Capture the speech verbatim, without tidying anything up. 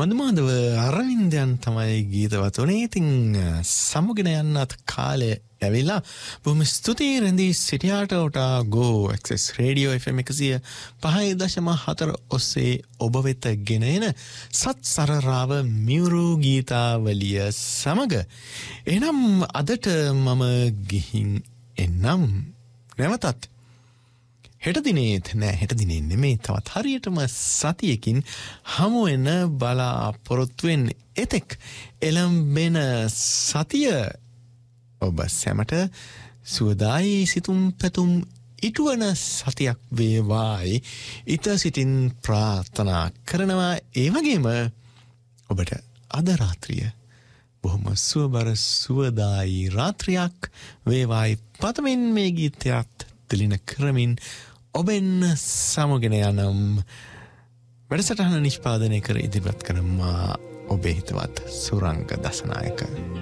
මදුමාදව අරවින්දයන් තමයි ගීතවත් වනේ. ඉතින් සමුගෙන යන්නත් කාලය ඇවිලා බොහොම ස්තුතියි රැඳී සිටියාට ඔටා ගෝ ඇක්සස් රේඩියෝ එෆ් එම් එකසිය පහයි දශම හතර ඔස්සේ ඔබ වෙත ගෙන එන සත් සරරාව මියුරු ගීතාවලිය සමග එනම් අදට මම ගිහින් එන්නම් නැවතත් හෙට දිනේත් නෑ හෙට දිනේ නෙමෙයි තවත් හරියටම සතියකින් හමු වෙන බලාපොරොත්තු වෙන්නේ. එතෙක් එළඹෙන සතිය ඔබ සැමට සුවදායි සිතුම් පැතුම් ඉටුවන සතියක් වේවායි ඉත සිටින් ප්‍රාර්ථනා කරනවා. ඒ වගේම ඔබට අද රාත්‍රිය බොහොම සුවබර සුවදායි රාත්‍රියක් වේවායි පතමින් මේ ගීතයත් තිලින කරමින් ඔබෙන් සමුගෙන යනම් වැඩසටහන නිෂ්පාදනය කර ඉදිරිපත් කරනවා ඔබේ හිතවත් සුරංග දසනායක.